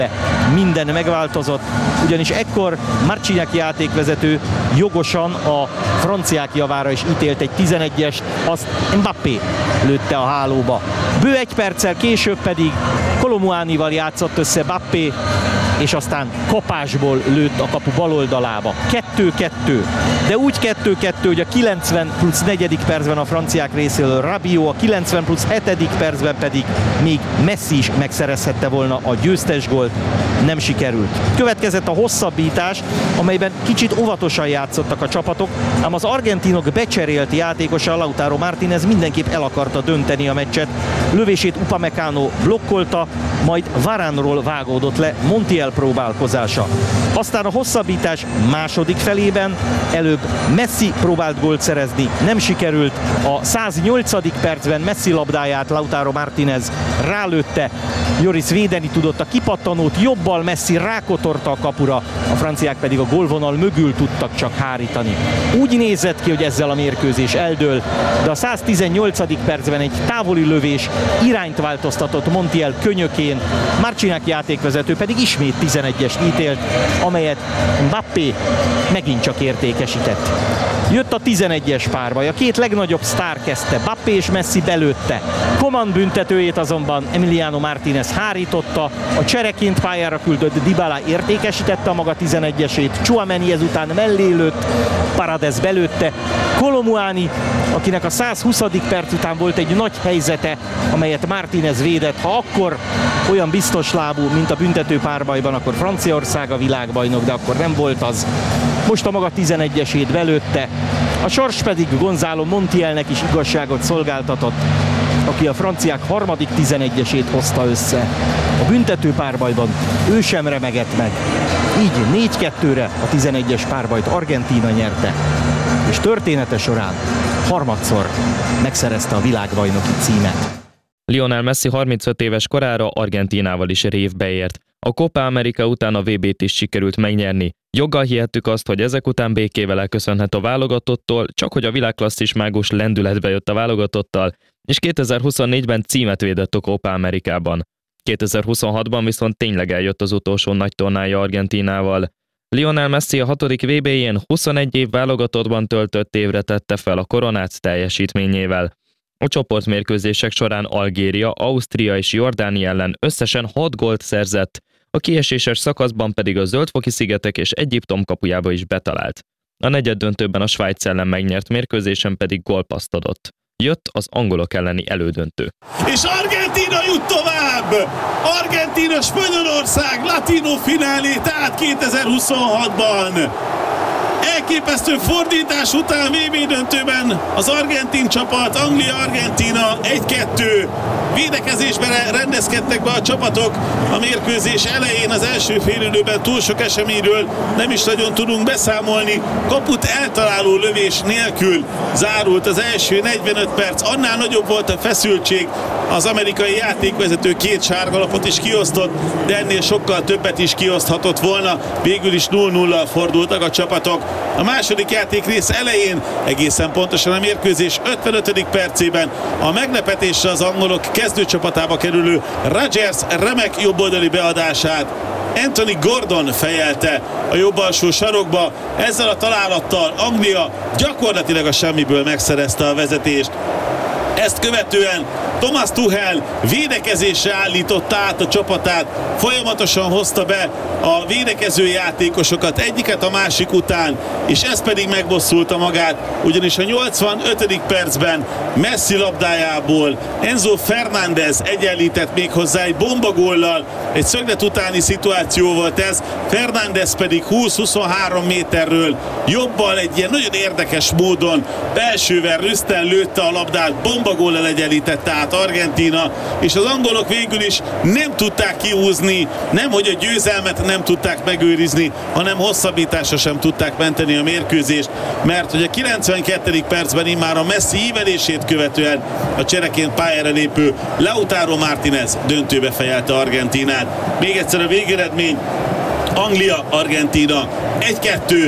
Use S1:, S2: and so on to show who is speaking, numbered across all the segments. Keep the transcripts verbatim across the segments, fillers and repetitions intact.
S1: Minden megváltozott, ugyanis ekkor Marciniak játékvezető jogosan a franciák javára is ítélt egy tizenegyest, azt Mbappé lőtte a hálóba. Bő egy perccel később pedig Kolo Muanival játszott össze Mbappé, és aztán kapásból lőtt a kapu baloldalába. kettő-kettő. De úgy kettő-kettő, hogy a kilencven plusz negyedik percben a franciák részéről Rabiot, a kilencven plusz hetedik percben pedig még Messi is megszerezhette volna a győztes gólt. Nem sikerült. Következett a hosszabbítás, amelyben kicsit óvatosan játszottak a csapatok, ám az argentinok becserélt játékosa, Lautaro Martínez mindenképp el akarta dönteni a meccset. Lövését Upamecano blokkolta, majd Varánról vágódott le Montiel próbálkozása. Aztán a hosszabbítás második felében előbb Messi próbált gólt szerezni, nem sikerült. A száznyolcadik percben Messi labdáját Lautaro Martínez rálőtte, Lloris védeni tudott a kipattanót, jobbal Messi rákotorta a kapura, a franciák pedig a gólvonal mögül tudtak csak hárítani. Úgy nézett ki, hogy ezzel a mérkőzés eldől, de a száztizennyolcadik percben egy távoli lövés irányt változtatott Montiel könyökén, Marciniak játékvezető pedig ismét tizenegyest ítélt, amelyet Mbappé megint csak értékesített. Jött a tizenegyes párbaj, a két legnagyobb sztár kezdte, Mbappé és Messi belőtte. Coman büntetőjét azonban Emiliano Martínez hárította, a csereként pályára küldött Dybala értékesítette a maga tizenegyesét, Tchouaméni ezután mellé lőtt, Paredes belőtte, Kolo Muani, akinek a százhuszadik perc után volt egy nagy helyzete, amelyet Martínez védett, ha akkor olyan biztos lábú, mint a büntető párbajban, akkor Franciaország a világbajnok, de akkor nem volt az. Most a maga tizenegyesét belőtte, a sors pedig Gonzalo Montielnek is igazságot szolgáltatott, aki a franciák harmadik tizenegyesét hozta össze. A büntető párbajban ő sem remegett meg. Így négy kettőre a tizenegyes párbajt Argentína nyerte, és története során harmadszor megszerezte a világbajnoki címet.
S2: Lionel Messi harmincöt éves korára Argentínával is révbe ért. A Copa America után a vé bét is sikerült megnyerni. Joggal hihettük azt, hogy ezek után békével elköszönhet a válogatottól, csak hogy a világklasszis mágus lendületbe jött a válogatottal, és kétezer-huszonnégyben címet védett a Copa Americában. kétezer-huszonhatban viszont tényleg eljött az utolsó nagy tornája Argentínával. Lionel Messi a hatodik vé béjén huszonegy év válogatottban töltött évre tette fel a koronát teljesítményével. A csoportmérkőzések során Algéria, Ausztria és Jordánia ellen összesen hat gólt szerzett, a kieséses szakaszban pedig a Zöld-foki-szigetek és Egyiptom kapujába is betalált. A negyeddöntőben a Svájc ellen megnyert mérkőzésen pedig gólpasszt adott. Jött az angolok elleni elődöntő.
S3: És Argentína jut tovább! Argentína Spanyolország latino finálé, tehát kétezer-huszonhatban. Elképesztő fordítás után vé bé döntőben az argentin csapat, Anglia-Argentína egy kettő. Védekezésben rendezkedtek be a csapatok a mérkőzés elején, az első félidőben túl sok eseményről nem is nagyon tudunk beszámolni. Kaput eltaláló lövés nélkül zárult az első negyvenöt perc, annál nagyobb volt a feszültség. Az amerikai játékvezető két sárgalapot is kiosztott, de ennél sokkal többet is kioszthatott volna. Végül is nulla nulla fordultak a csapatok. A második játékrész elején, egészen pontosan a mérkőzés ötvenötödik percében a meglepetésre az angolok kezdőcsapatába kerülő Rodgers remek jobboldali beadását Anthony Gordon fejelte a jobb alsó sarokba. Ezzel a találattal Anglia gyakorlatilag a semmiből megszerezte a vezetést. Ezt követően Thomas Tuchel védekezésre állította át a csapatát, folyamatosan hozta be a védekező játékosokat egyiket a másik után, és ez pedig megbosszulta magát, ugyanis a nyolcvanötödik percben Messi labdájából Enzo Fernández egyenlített még hozzá egy bombagóllal, egy szöglet utáni szituáció volt ez, Fernández pedig húsz-huszonhárom méterről jobbal egy ilyen nagyon érdekes módon belsővel rüszten lőtte a labdát, bombagóllal egyenlítette át Argentína, és az angolok végül is nem tudták kihúzni, nem hogy a győzelmet nem tudták megőrizni, hanem hosszabbításra sem tudták menteni a mérkőzést, mert hogy a kilencvenkettedik percben immár a Messi ívelését követően a csereként pályára lépő Lautaro Martínez döntőbe fejelte Argentínát. Még egyszer a végeredmény: Anglia-Argentína egy kettő.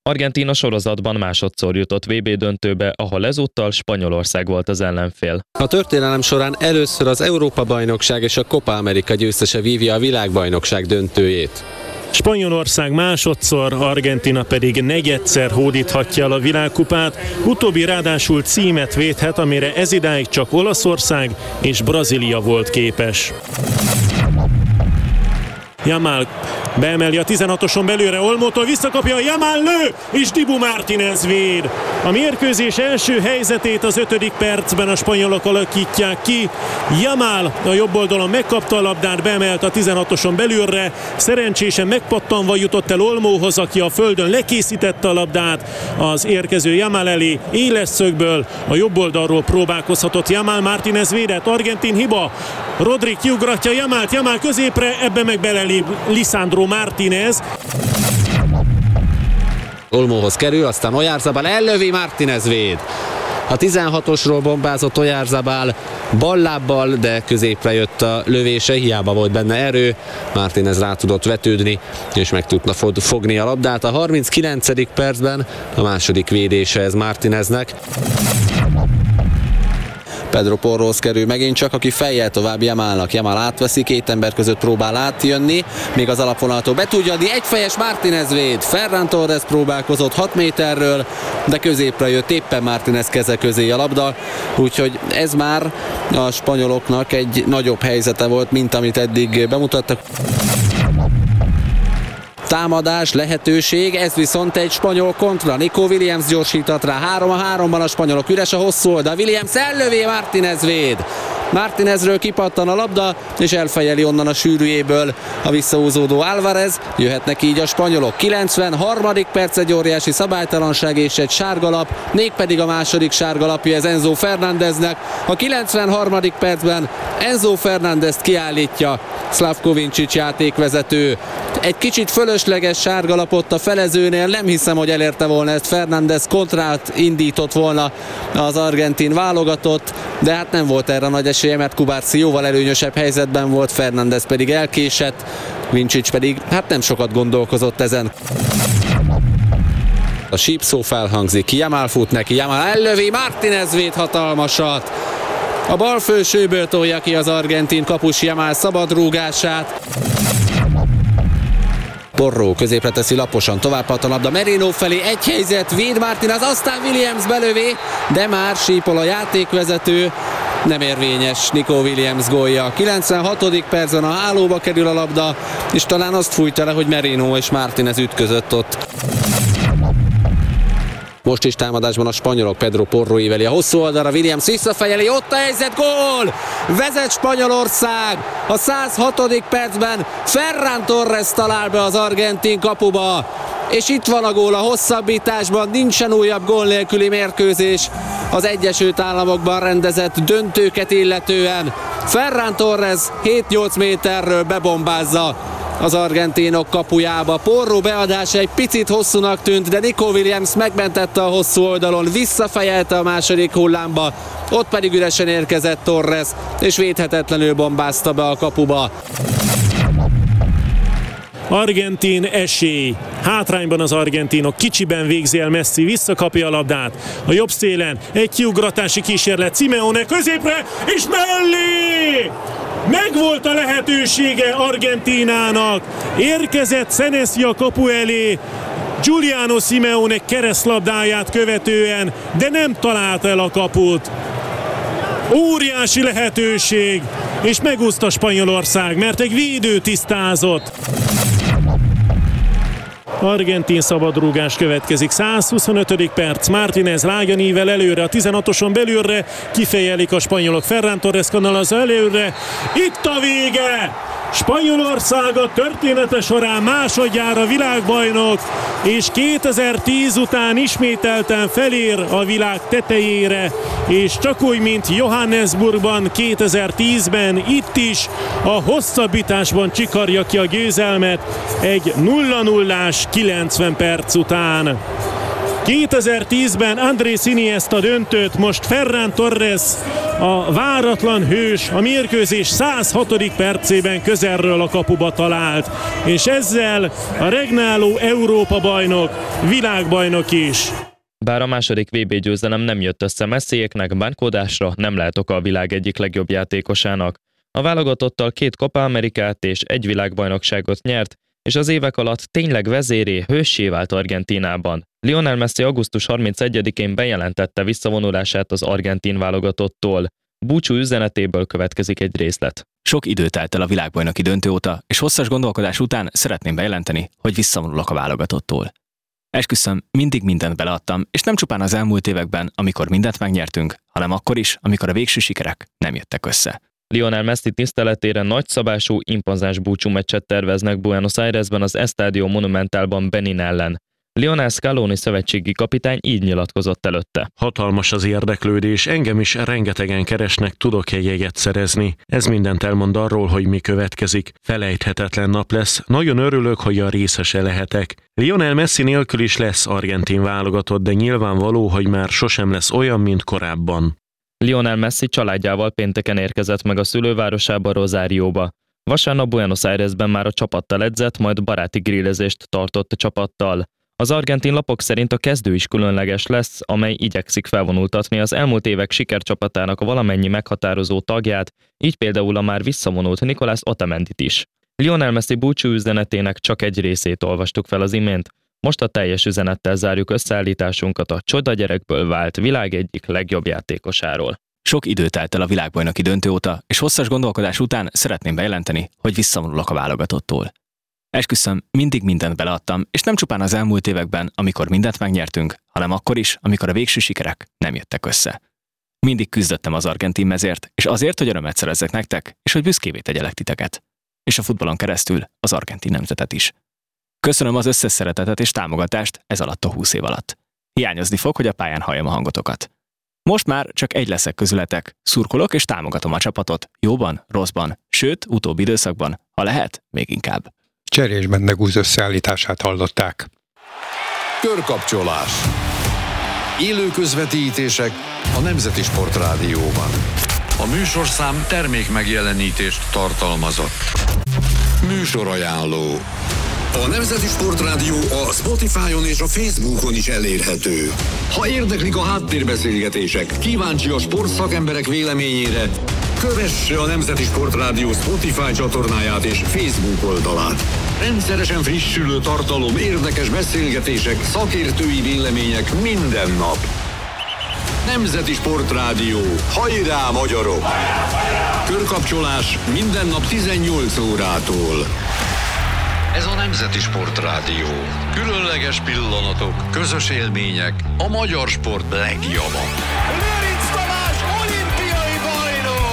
S2: Argentína sorozatban másodszor jutott vé bé döntőbe, ahol ezúttal Spanyolország volt az ellenfél.
S4: A történelem során először az Európa-bajnokság és a Copa America győztese vívja a világbajnokság döntőjét.
S5: Spanyolország másodszor, Argentína pedig negyedszer hódíthatja el a világkupát, utóbbi ráadásul címet védhet, amire ezidáig csak Olaszország és Brazília volt képes. Yamal beemeli a tizenhatoson belőle, Olmótól visszakapja, Yamal lő, és Dibu Martínez véd. A mérkőzés első helyzetét az ötödik percben a spanyolok alakítják ki. Yamal a jobb oldalon megkapta a labdát, beemelt a tizenhatoson belülre, szerencsésen megpattanva jutott el Olmóhoz, aki a földön lekészítette a labdát az érkező Yamal elé, éles szögből a jobb oldalról próbálkozhatott Yamal, Martínez védett, argentin hiba, Rodri kiugratja Yamalt, Yamal középre, ebbe meg belelép Lisandro Martínez.
S4: Olmóhoz kerül, aztán Oyarzabal ellövi, Martínez véd. A tizenhatosról bombázott Oyarzabal ballábbal, de középre jött a lövése, hiába volt benne erő. Martínez rá tudott vetődni, és meg tudna fogni a labdát. A harminckilencedik percben a második védése ez Martíneznek. Pedro Porrohoz kerül megint csak, aki fejjel tovább Yamalnak. Yamal átveszi, két ember között próbál átjönni, még az alapvonaltól be tudja adni, egyfejes Martínez véd. Ferran Torres próbálkozott hat méterről, de középre jött éppen Martínez keze közé a labda, úgyhogy ez már a spanyoloknak egy nagyobb helyzete volt, mint amit eddig bemutattak. Támadás, lehetőség, ez viszont egy spanyol kontra. Nico Williams gyorsított rá, három a háromban a spanyolok, üres a hosszú oldal, Williams ellövé, Martínez véd. Martínezről kipattan a labda, és elfejeli onnan a sűrűjéből a visszahúzódó Álvarez. Jöhetnek így a spanyolok. kilencvenharmadik perc, egy óriási szabálytalanság és egy sárgalap, mégpedig a második sárgalapja ez Enzo Fernándeznek. A kilencvenharmadik percben Enzo Fernándezt kiállítja Slavko Vincic játékvezető. Egy kicsit fölösleges sárgalapot a felezőnél, nem hiszem, hogy elérte volna ezt Fernández, kontrát indított volna az argentin válogatott, de hát nem volt erre nagy esélye, mert Kubarsi jóval előnyösebb helyzetben volt, Fernández pedig elkésett, Vincic pedig hát nem sokat gondolkozott ezen. A sípszó felhangzik, Yamal fut neki, Yamal ellövi, Martínez véd hatalmasat. A bal felsőből tolja ki az argentin kapus Yamal szabadrúgását. Porro középre teszi laposan, tovább pat a labda Merino felé, egy helyzet, véd Martínez, aztán Williams belövi, de már sípol a játékvezető, nem érvényes Nico Williams gólja. kilencvenhatodik percben a hálóba kerül a labda, és talán azt fújta le, hogy Merino és Martínez ütközött ott. Most is támadásban a spanyolok, Pedro Porro íveli a hosszú oldalra, Williams visszafejeli, ott a helyzet, gól! Vezet Spanyolország! A száz hatodik percben Ferran Torres talál be az argentin kapuba, és itt van a gól a hosszabbításban, nincsen újabb gól nélküli mérkőzés az Egyesült Államokban rendezett döntőket illetően. Ferran Torres hét-nyolc méterről bebombázza az argentinok kapujába. Porro beadása egy picit hosszúnak tűnt, de Nico Williams megmentette a hosszú oldalon, visszafejelte a második hullámba, ott pedig üresen érkezett Torres, és védhetetlenül bombázta be a kapuba.
S5: Argentin esély. Hátrányban az argentinok, kicsiben végzi el Messi, visszakapja a labdát. A jobb szélen egy kiugratási kísérlet, Simeone középre, és mellé! Megvolt a lehetősége Argentínának. Érkezett Senesi a kapu elé, Giuliano Simeone keresztlabdáját követően, de nem találta el a kaput. Óriási lehetőség, és megúszta Spanyolország, mert egy védő tisztázott. Argentin szabadrúgás következik, száz huszonötödik perc, Martínez lágyan ível előre, a tizenhatoson belülre, kifejelik a spanyolok, Ferran Torres kanalazza előre, itt a vége! Spanyolország a története során másodjára világbajnok, és kétezer-tíz után ismételten felér a világ tetejére, és csak úgy, mint Johannesburgban kétezer-tízben, itt is a hosszabbításban csikarja ki a győzelmet egy nulla nullás kilencven perc után. kétezer-tízben Andrés Iniesta döntött, most Ferran Torres, a váratlan hős, a mérkőzés száz hatodik percében közelről a kapuba talált, és ezzel a regnáló Európa-bajnok, világbajnok is.
S2: Bár a második vé bé győzelem nem jött össze Messiéknek, bánkódásra nem lehet oka a világ egyik legjobb játékosának. A válogatottal két Copa Amerikát és egy világbajnokságot nyert, és az évek alatt tényleg vezéré, hőssé vált Argentínában. Lionel Messi augusztus harmincegyedikén bejelentette visszavonulását az argentin válogatottól. Búcsú üzenetéből következik egy részlet.
S6: Sok idő telt el a világbajnoki döntő óta, és hosszas gondolkodás után szeretném bejelenteni, hogy visszavonulok a válogatottól. Esküszöm, mindig mindent beleadtam, és nem csupán az elmúlt években, amikor mindent megnyertünk, hanem akkor is, amikor a végső sikerek nem jöttek össze.
S2: Lionel Messi tiszteletére nagyszabású, impozáns búcsú meccset terveznek Buenos Airesben az Estadio Monumentalban Benin ellen. Lionel Scaloni szövetségi kapitány így nyilatkozott előtte.
S5: Hatalmas az érdeklődés, engem is rengetegen keresnek, tudok egy jegyet szerezni. Ez mindent elmond arról, hogy mi következik. Felejthetetlen nap lesz, nagyon örülök, hogy a részese lehetek. Lionel Messi nélkül is lesz argentin válogatott, de nyilvánvaló, hogy már sosem lesz olyan, mint korábban.
S2: Lionel Messi családjával pénteken érkezett meg a szülővárosába, Rosárióba. Vasárnap Buenos Airesben már a csapattal edzett, majd baráti grillezést tartott a csapattal. Az argentin lapok szerint a kezdő is különleges lesz, amely igyekszik felvonultatni az elmúlt évek sikercsapatának a valamennyi meghatározó tagját, így például a már visszavonult Nicolás Otamendit is. Lionel Messi búcsú üzenetének csak egy részét olvastuk fel az imént. Most a teljes üzenettel zárjuk összeállításunkat a csoda gyerekből vált világ egyik legjobb játékosáról.
S6: Sok idő telt el a világbajnoki döntő óta, és hosszas gondolkodás után szeretném bejelenteni, hogy visszavonulok a válogatottól. Esküszöm, mindig mindent beleadtam, és nem csupán az elmúlt években, amikor mindent megnyertünk, hanem akkor is, amikor a végső sikerek nem jöttek össze. Mindig küzdöttem az argentin mezért, és azért, hogy örömet szerezzek nektek, és hogy büszkévé tegyelek titeket. És a futballon keresztül az argentin nemzetet is. Köszönöm az összes szeretetet és támogatást ez alatt a húsz év alatt. Hiányozni fog, hogy a pályán halljam a hangotokat. Most már csak egy leszek közületek, szurkolok és támogatom a csapatot, jóban, rosszban, sőt, utóbbi időszakban, ha lehet, még inkább.
S7: Cserés Bendegúz összeállítását hallották.
S8: Körkapcsolás. Élő közvetítések a Nemzeti Sportrádióban. A műsorszám termék megjelenítést tartalmazott. Műsorajánló. A Nemzeti Sportrádió a Spotify-on és a Facebookon is elérhető. Ha érdeklik a háttérbeszélgetések, kíváncsi a sportszakemberek véleményére, kövesse a Nemzeti Sportrádió Spotify csatornáját és Facebook oldalát. Rendszeresen frissülő tartalom, érdekes beszélgetések, szakértői vélemények minden nap. Nemzeti Sportrádió. Hajrá, magyarok! Körkapcsolás minden nap tizennyolc órától. Ez a Nemzeti Sportrádió. Különleges pillanatok, közös élmények, a magyar sport legjava.